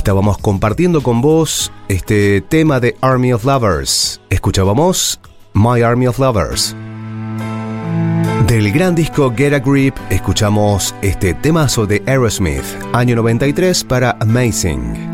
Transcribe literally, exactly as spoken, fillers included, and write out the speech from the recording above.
estábamos compartiendo con vos este tema de Army of Lovers. Escuchábamos My Army of Lovers. Del gran disco Get a Grip escuchamos este temazo de Aerosmith, año noventa y tres, para Amazing.